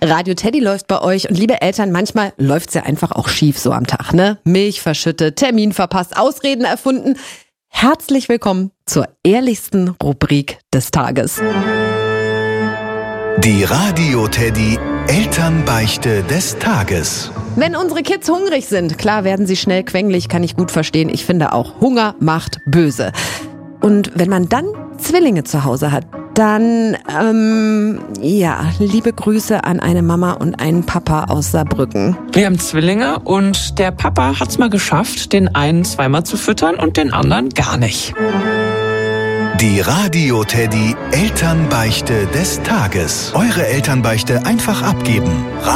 Radio Teddy läuft bei euch und liebe Eltern, manchmal läuft's ja einfach auch schief so am Tag, ne? Milch verschüttet, Termin verpasst, Ausreden erfunden. Herzlich willkommen zur ehrlichsten Rubrik des Tages. Die Radio Teddy Elternbeichte des Tages. Wenn unsere Kids hungrig sind, klar werden sie schnell quengelig, kann ich gut verstehen. Ich finde auch, Hunger macht böse. Und wenn man dann Zwillinge zu Hause hat, dann, liebe Grüße an eine Mama und einen Papa aus Saarbrücken. Wir haben Zwillinge und der Papa hat's mal geschafft, den einen zweimal zu füttern und den anderen gar nicht. Die Radio Teddy Elternbeichte des Tages. Eure Elternbeichte einfach abgeben.